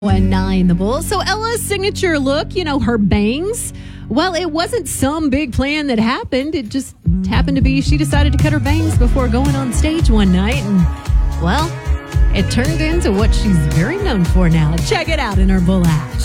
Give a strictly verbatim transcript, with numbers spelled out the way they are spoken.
One nine, the Bulls. So Ella's signature look, you know, her bangs. Well, it wasn't some big plan that happened. It just happened to be she decided to cut her bangs before going on stage one night. And, well, it turned into what she's very known for now. Check it out in her Bull app.